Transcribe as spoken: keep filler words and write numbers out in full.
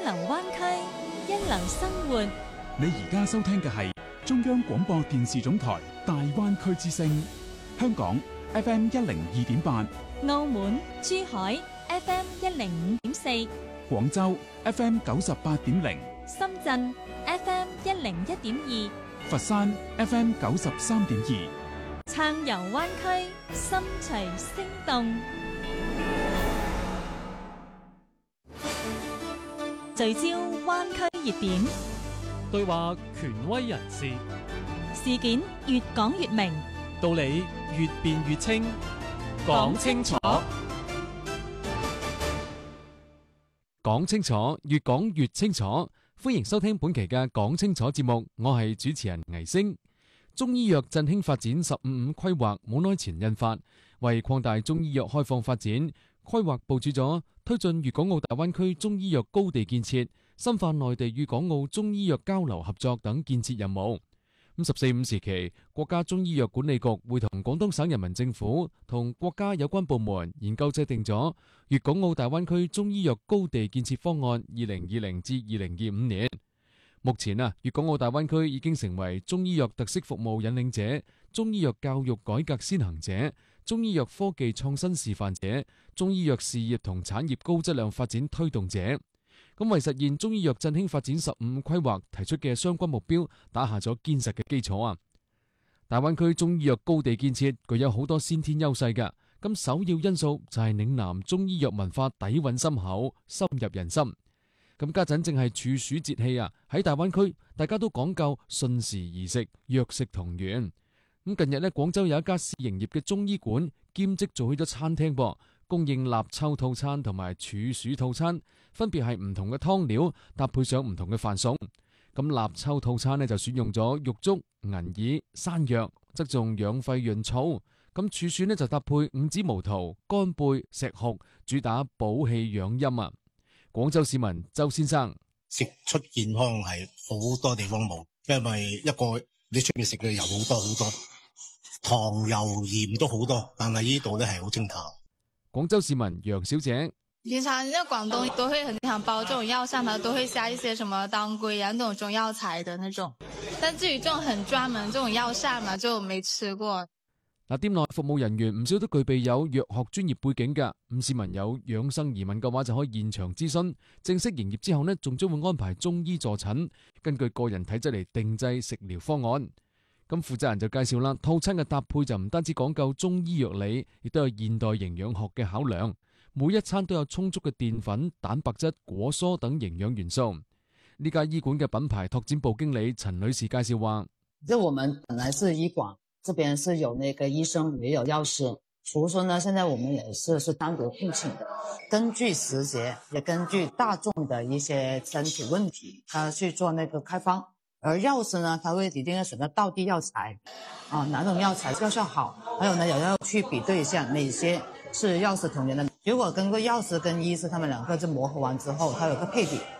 流灣區，一流生活。 你而家收聽嘅係中央廣播電視總台大灣區之聲，香港 F M 一零二點八， 澳門、珠海 F M 一零五點四， 廣州 F M 九十八點零， 深圳 F M 一零一點二， 佛山 F M 九十三點二， 暢遊灣區，心隨聲動。聚焦灣區熱點， 對話權威人士， 事件越講越明， 道理越辯越清，講清楚，講清楚，越講越清楚。歡迎收聽本期嘅講清楚節目，我係主持人倪星。中醫藥振興發展十五五規劃冇耐前印發，為擴大中醫藥開放發展，規劃部署咗推進粵港澳大灣區中醫藥高地建設、深化內地與港澳中醫藥交流合作等建設任務。咁十四五時期，國家中醫藥管理局會同廣東省人民政府同國家有關部門研究制定咗粵港澳大灣區中醫藥高地建設方案二零二零至二零二五年。目前啊，粵港澳大灣區已經成為中醫藥特色服務引領者、中醫藥教育改革先行者、中醫藥科技創新示範者、中醫藥事業同產業高質量發展推動者。咁為實現中醫藥振興發展十五五規劃提出嘅相關目標，打下咗堅實嘅基礎啊！大灣區中醫藥高地建設具有好多先天優勢㗎，咁首要因素就係嶺南中醫藥文化底蘊深厚，深入人心。咁家陣正係處暑節氣啊，喺大灣區大家都講究順時宜食，藥食同源。咁近日呢，廣州有一家試營業嘅中醫館兼職做起咗餐廳噃，供應立秋套餐同埋處暑套餐，分別係唔同嘅湯料搭配上唔同嘅飯餸。咁立秋套餐呢就選用咗玉竹、銀耳、山藥，側重養肺潤燥。咁處暑呢就搭配五子毛桃、乾貝、石斛，主打補氣養陰啊！廣州市民周先生， 食出健康係好多地方冇，因為一個你出面食嘅油好多好多，糖油鹽都好多，但係呢度咧係好清淡。 廣州市民楊小姐， 平常在廣東都會很經常包這種藥上的，都會加一些什麼當歸啊那種中藥材的那種，但至於這種很專門這種藥膳嘛，就沒吃過。 嗱，店內服務人員唔少都具備有藥學專業背景㗎，咁市民有養生疑問嘅話就可以現場諮詢。正式營業之後呢，仲將會安排中醫助診，根據個人體質嚟定製食療方案。咁負責人就介紹啦，套餐嘅搭配就唔單止講究中醫藥理，亦都有現代營養學嘅考量。每一餐都有充足嘅澱粉、蛋白質、果蔬等營養元素。呢家醫館嘅品牌拓展部經理陳女士介紹話： 就我們本來是醫館，這邊是有那個醫生，也有藥師。廚師呢，現在我們也是是單獨聘請的，根據時節，也根據大眾的一些身體問題，他去做那個開方。而藥師呢，他會一定要選擇道地藥材，啊，哪種藥材藥效好，還有呢，也要去比對一下哪些是藥師同源的。如果跟個藥師跟醫師他們兩個就磨合完之後，他有個配比，